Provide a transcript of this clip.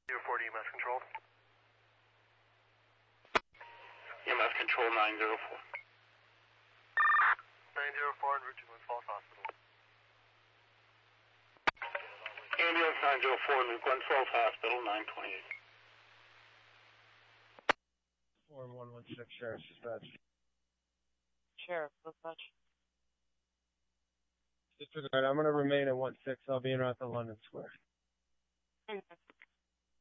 04 to EMS control. EMS control 904. 904 en route to Glens Falls Hospital. Ambulance 904 New Glens Falls Hospital 928. 4116 Sheriff's Dispatch. Sheriff, dispatch. Disregard, I'm going to remain at 16. I'll be in route to London Square. Okay.